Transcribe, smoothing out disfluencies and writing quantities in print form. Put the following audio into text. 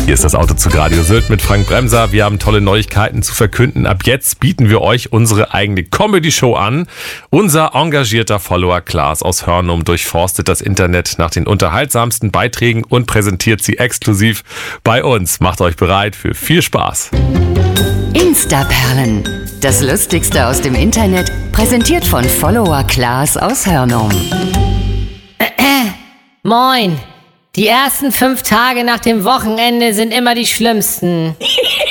Hier ist das Auto zu Radio Sylt mit Frank Bremser. Wir haben tolle Neuigkeiten zu verkünden. Ab jetzt bieten wir euch unsere eigene Comedy-Show an. Unser engagierter Follower Klaas aus Hörnum durchforstet das Internet nach den unterhaltsamsten Beiträgen und präsentiert sie exklusiv bei uns. Macht euch bereit für viel Spaß. Instaperlen. Das Lustigste aus dem Internet, präsentiert von Follower Klaas aus Hörnum. Moin. Die ersten 5 Tage nach dem Wochenende sind immer die schlimmsten.